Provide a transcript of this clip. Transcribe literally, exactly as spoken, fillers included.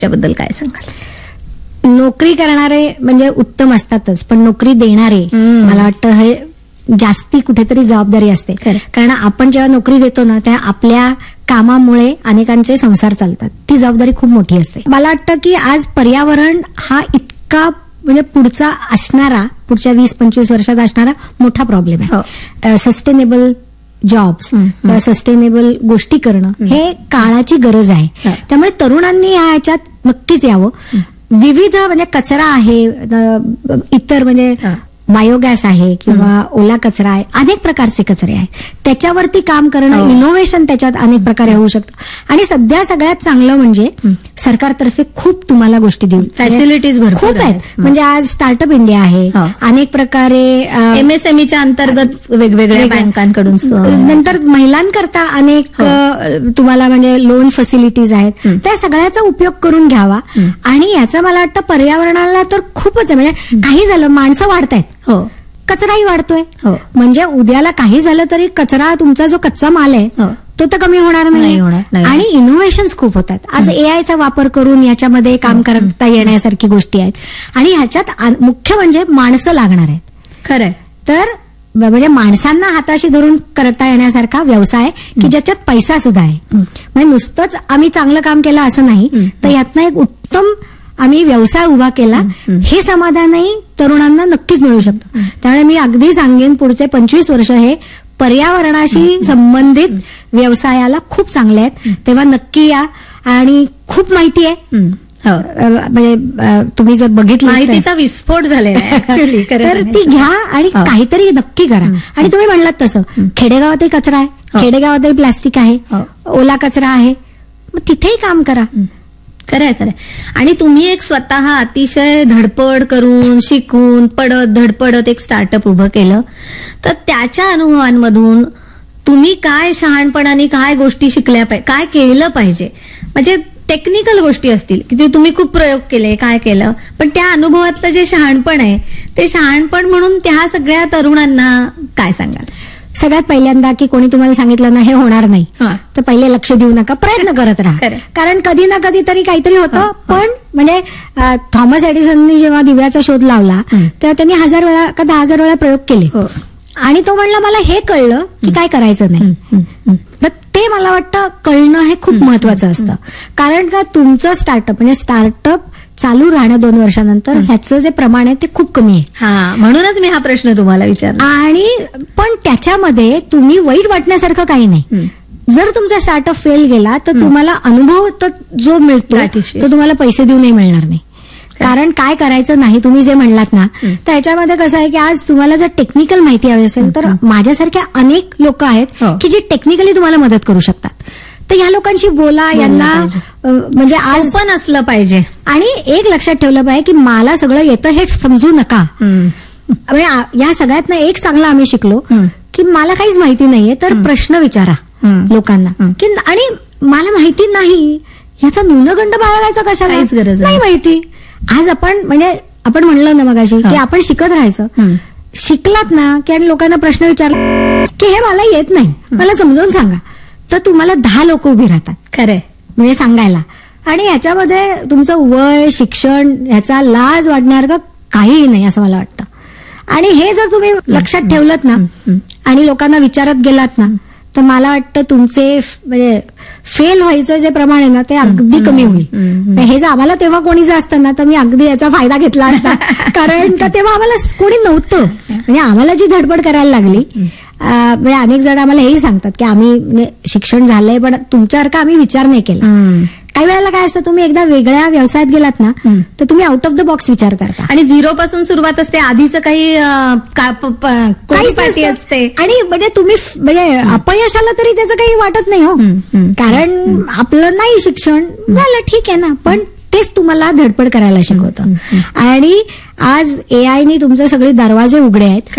त्याबद्दल काय सांगाल? नोकरी करणारे म्हणजे उत्तम असतातच, पण नोकरी देणारे मला वाटतं हे जास्ती कुठेतरी जबाबदारी असते. कारण आपण जेव्हा नोकरी देतो ना, त्या आपल्या कामामुळे अनेकांचे संसार चालतात. ती जबाबदारी खूप मोठी असते. मला वाटतं की आज पर्यावरण हा इतका म्हणजे पुढचा असणारा पुढच्या वीस पंचवीस वर्षात असणारा मोठा प्रॉब्लेम आहे. सस्टेनेबल जॉब्स, सस्टेनेबल गोष्टी करणं हे काळाची गरज आहे. त्यामुळे तरुणांनी याच्यात नक्कीच यावं. विविध म्हणजे कचरा आहे, इतर म्हणजे बायोगॅस आहे किंवा ओला कचरा आहे, अनेक प्रकारचे कचरे आहेत, त्याच्यावरती काम करणं, इनोव्हेशन त्याच्यात अनेक प्रकारे होऊ शकतं. आणि सध्या सगळ्यात चांगलं म्हणजे सरकारतर्फे खूप तुम्हाला गोष्टी देऊन फॅसिलिटीज खूप आहेत. म्हणजे आज स्टार्टअप इंडिया आहे, अनेक प्रकारे एमएसएमईच्या अंतर्गत वेगवेगळ्या बँकांकडून, नंतर महिलांकरता अनेक तुम्हाला म्हणजे लोन फॅसिलिटीज आहेत. त्या सगळ्याचा उपयोग करून घ्यावा. आणि याचा मला वाटतं पर्यावरणाला तर खूपच आहे. म्हणजे काही झालं, माणसं वाढतायत, हो, कचराही वाढतोय. हो, म्हणजे उद्याला काही झालं तरी कचरा, तुमचा जो कच्चा माल आहे तो तर कमी होणार नाही. आणि इनोव्हेशन्स खूप होतात. आज एआयचा वापर करून याच्यामध्ये काम करता येण्यासारखी गोष्टी आहेत. आणि ह्याच्यात मुख्य म्हणजे माणसं लागणार आहेत. खरंय. तर म्हणजे माणसांना हाताशी धरून करता येण्यासारखा व्यवसाय की ज्याच्यात पैसा सुद्धा आहे. म्हणजे नुसतंच आम्ही चांगलं काम केलं असं नाही, तर यातनं एक उत्तम आम्ही व्यवसाय उभा केला, हे समाधानही तरुणांना नक्कीच मिळू शकतं. त्यामुळे मी अगदी सांगेन पुढचे पंचवीस वर्ष हे पर्यावरणाशी संबंधित व्यवसायाला खूप चांगले आहेत. तेव्हा नक्की या. आणि खूप माहिती आहे, म्हणजे तुम्ही जर बघितलं, माहितीचा विस्फोट झालेला आहे ऍक्च्युअली, तर ती घ्या आणि काहीतरी नक्की करा. आणि तुम्ही म्हणलात तसं खेडेगावातही कचरा आहे, खेडेगावातही प्लास्टिक आहे, ओला कचरा आहे, मग तिथेही काम करा. खरंय खरंय. आणि तुम्ही एक स्वतः अतिशय धडपड करून, शिकून, पडत धडपडत एक स्टार्टअप उभं केलं, तर त्याच्या अनुभवांमधून तुम्ही काय शहाणपणाने काय गोष्टी शिकल्या पाहिजे, काय केलं पाहिजे? म्हणजे टेक्निकल गोष्टी असतील की तुम्ही खूप प्रयोग केले, काय केलं, पण त्या अनुभवातलं जे शहाणपण आहे ते शहाणपण म्हणून त्या सगळ्या तरुणांना काय सांगाल? सगळ्यात पहिल्यांदा की कोणी तुम्हाला सांगितलं ना हे होणार नाही, तर पहिले लक्ष देऊ नका, प्रयत्न करत राहा. कारण कधी ना कधी तरी काहीतरी होतं. पण म्हणजे थॉमस एडिसननी जेव्हा दिव्याचा शोध लावला तेव्हा त्यांनी हजार वेळा का दहा हजार वेळा प्रयोग केले. आणि तो म्हणला मला हे कळलं की काय करायचं नाही. तर ते मला वाटतं कळणं हे खूप महत्वाचं असतं. कारण का तुमचं स्टार्टअप म्हणजे स्टार्टअप चालू राहणं दोन वर्षानंतर ह्याचं जे प्रमाण आहे ते खूप कमी आहे. हा, म्हणूनच मी हा प्रश्न तुम्हाला विचारला. आणि पण त्याच्यामध्ये तुम्ही वाईट वाटण्यासारखं काही नाही. जर तुमचा स्टार्टअप फेल गेला तर तुम्हाला अनुभव तर जो मिळतो तो तुम्हाला पैसे देऊनही मिळणार नाही. कारण काय करायचं नाही, तुम्ही जे म्हणलात ना, तर ह्याच्यामध्ये कसं आहे की आज तुम्हाला जर टेक्निकल माहिती हवी असेल तर माझ्यासारख्या अनेक लोक आहेत की जे टेक्निकली तुम्हाला मदत करू शकतात. तर ह्या लोकांशी बोला, यांना म्हणजे आज पण असलं पाहिजे. आणि एक लक्षात ठेवलं पाहिजे की मला सगळं येतं हे समजू नका. या सगळ्यातनं एक चांगलं आम्ही शिकलो की मला काहीच माहिती नाहीये तर प्रश्न विचारा लोकांना. की आणि मला माहिती नाही ह्याचा न्यूनगंड बाळगायचा कशाला, काहीच गरज नाही माहिती. आज आपण म्हणजे आपण म्हणलं ना मगाशी की आपण शिकत राहायचं. शिकलात ना की आणि लोकांना प्रश्न विचारला की हे मला येत नाही, मला समजावून सांगा, तर तुम्हाला दहा लोक उभी राहतात. खरंय, म्हणजे सांगायला. आणि ह्याच्यामध्ये तुमचं वय, शिक्षण, ह्याचा लाज वाटणार काहीही नाही असं मला वाटतं. आणि हे जर तुम्ही लक्षात ठेवलत ना आणि लोकांना विचारत गेलात ना, तर मला वाटतं तुमचे म्हणजे फेल व्हायचं जे प्रमाण आहे ना ते अगदी कमी होईल. हे जर आम्हाला तेव्हा कोणी जर असतं ना तर मी अगदी याचा फायदा घेतला असता. कारण का तेव्हा आम्हाला कोणी नव्हतं. म्हणजे आम्हाला जी धडपड करायला लागली, म्हणजे अनेक जण आम्हाला हेही सांगतात की आम्ही म्हणजे शिक्षण झालंय पण तुमच्यासारखा आम्ही विचार नाही केला. काही वेळेला काय असतं, तुम्ही एकदा वेगळ्या व्यवसायात गेलात ना तर तुम्ही आउट ऑफ द बॉक्स विचार करता. आणि झिरो पासून सुरुवात असते, आधीच काही असते. आणि म्हणजे तुम्ही म्हणजे अपयश आलं तरी त्याचं काही वाटत नाही हो, कारण आपलं नाही शिक्षण झालं ठीक आहे ना, पण तेच तुम्हाला धडपड करायला शिकवतं. आणि आज एआयने तुमचे सगळे दरवाजे उघडे आहेत.